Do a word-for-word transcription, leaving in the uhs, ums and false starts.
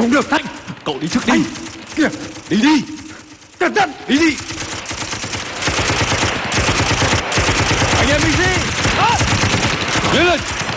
Không được Thanh. Cậu đi trước đi. Anh. Kìa. Đi đi. Cẩn thận. Đi đi. Anh em mình đi. Lên lên.